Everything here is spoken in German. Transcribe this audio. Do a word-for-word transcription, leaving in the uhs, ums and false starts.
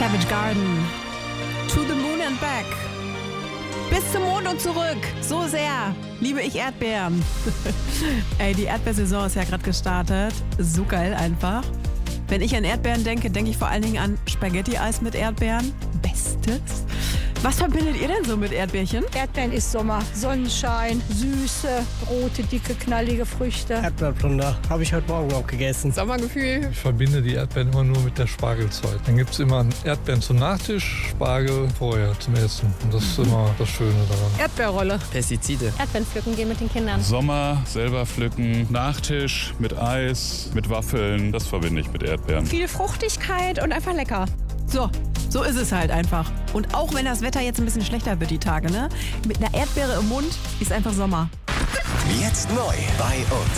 Savage Garden. To the moon and back. Bis zum Mond und zurück. So sehr liebe ich Erdbeeren. Ey, die Erdbeersaison ist ja gerade gestartet. So geil einfach. Wenn ich an Erdbeeren denke, denke ich vor allen Dingen an Spaghetti-Eis mit Erdbeeren. Bestes. Was verbindet ihr denn so mit Erdbeerchen? Erdbeeren ist Sommer. Sonnenschein, süße, rote, dicke, knallige Früchte. Erdbeerplunder habe ich heute Morgen noch gegessen. Sommergefühl. Ich verbinde die Erdbeeren immer nur mit der Spargelzeit. Dann gibt es immer Erdbeeren zum Nachtisch, Spargel vorher zum Essen. Und das ist immer das Schöne daran. Erdbeerrolle. Pestizide. Erdbeeren pflücken gehen mit den Kindern. Sommer, selber pflücken, Nachtisch mit Eis, mit Waffeln. Das verbinde ich mit Erdbeeren. Viel Fruchtigkeit und einfach lecker. So, so ist es halt einfach. Und auch wenn das Wetter jetzt ein bisschen schlechter wird die Tage, ne? Mit einer Erdbeere im Mund ist einfach Sommer. Jetzt neu bei uns.